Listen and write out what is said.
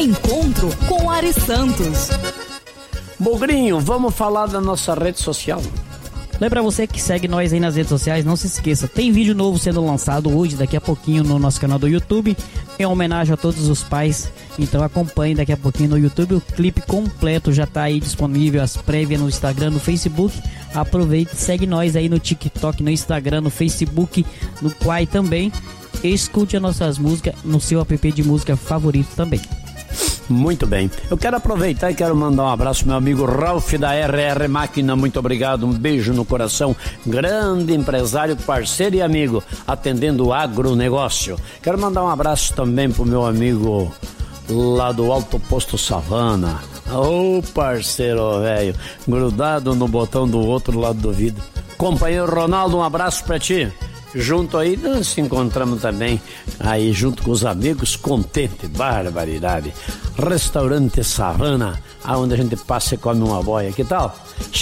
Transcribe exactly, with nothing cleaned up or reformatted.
Encontro com Ari Santos. Bugrinho, vamos falar da nossa rede social. Lembra você que segue nós aí nas redes sociais, não se esqueça, tem vídeo novo sendo lançado hoje, daqui a pouquinho no nosso canal do YouTube, em homenagem a todos os pais, então acompanhe daqui a pouquinho no YouTube, o clipe completo já tá aí disponível, as prévias no Instagram, no Facebook, aproveite, segue nós aí no TikTok, no Instagram, no Facebook, no Quai também, e escute as nossas músicas no seu app de música favorito também. Muito bem, eu quero aproveitar e quero mandar um abraço ao meu amigo Ralph da R R Máquina, muito obrigado, um beijo no coração, grande empresário, parceiro e amigo, atendendo o agronegócio. Quero mandar um abraço também pro meu amigo lá do Alto Posto Savana, ô oh, parceiro velho, grudado no botão do outro lado do vidro. Companheiro Ronaldo, um abraço pra ti. Junto aí, nós se encontramos também aí junto com os amigos, contente, barbaridade. Restaurante Savana, aonde a gente passa e come uma boia, que tal?